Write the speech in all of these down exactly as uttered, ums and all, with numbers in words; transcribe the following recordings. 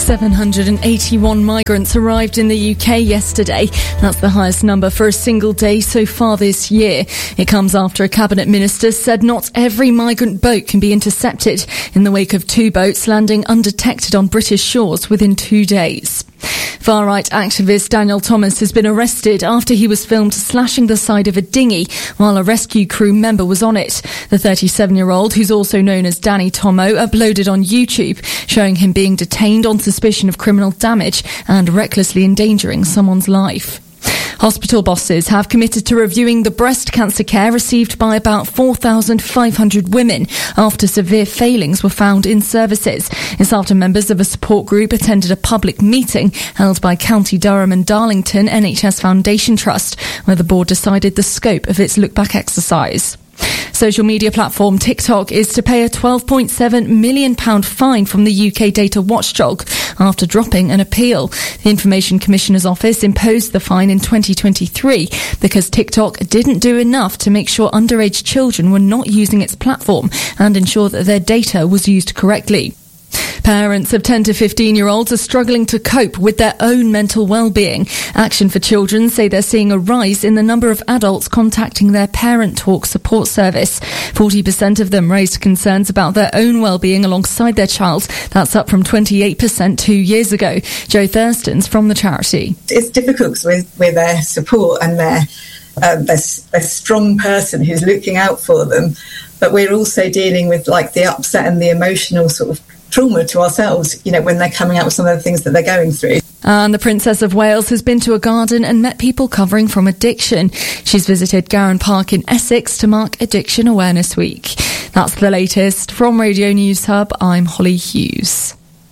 seven hundred eighty-one migrants arrived in the U K yesterday. That's the highest number for a single day so far this year. It comes after a cabinet minister said not every migrant boat can be intercepted in the wake of two boats landing undetected on British shores within two days. Far-right activist Daniel Thomas has been arrested after he was filmed slashing the side of a dinghy while a rescue crew member was on it. The thirty-seven-year-old, who's also known as Danny Tomo, uploaded on YouTube, showing him being detained on suspicion of criminal damage and recklessly endangering someone's life. Hospital bosses have committed to reviewing the breast cancer care received by about four thousand five hundred women after severe failings were found in services. It's after members of a support group attended a public meeting held by County Durham and Darlington N H S Foundation Trust, where the board decided the scope of its look-back exercise. Social media platform TikTok is to pay a twelve point seven million pounds fine from the U K data watchdog after dropping an appeal. The Information Commissioner's Office imposed the fine in twenty twenty-three because TikTok didn't do enough to make sure underage children were not using its platform and ensure that their data was used correctly. Parents of ten to fifteen-year-olds are struggling to cope with their own mental well-being. Action for Children say they're seeing a rise in the number of adults contacting their Parent Talk support service. forty percent of them raised concerns about their own well-being alongside their child. That's up from twenty-eight percent two years ago. Jo Thurston's from the charity. It's difficult because we're, we're their support and their, um, their, their strong person who's looking out for them. But we're also dealing with like the upset and the emotional sort of trauma to ourselves, you know, when they're coming out with some of the things that they're going through. And the Princess of Wales has been to a garden and met people covering from addiction. She's visited Garan Park in Essex to mark Addiction Awareness Week. That's the latest. From Radio News Hub, I'm Holly Hughes.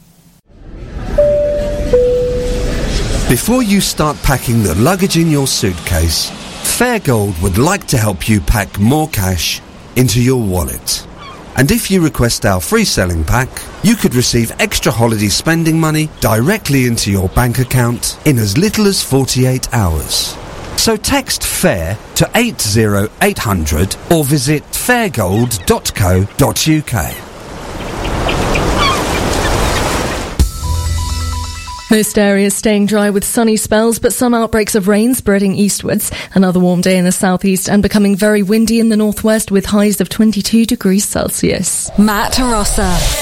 Before you start packing the luggage in your suitcase, Fairgold would like to help you pack more cash into your wallet. And if you request our free selling pack, you could receive extra holiday spending money directly into your bank account in as little as forty-eight hours. So text FAIR to eight zero eight hundred or visit fairgold dot co dot uk. Most areas staying dry with sunny spells, but some outbreaks of rain spreading eastwards. Another warm day in the southeast and becoming very windy in the northwest with highs of twenty-two degrees Celsius. Matt Rossa.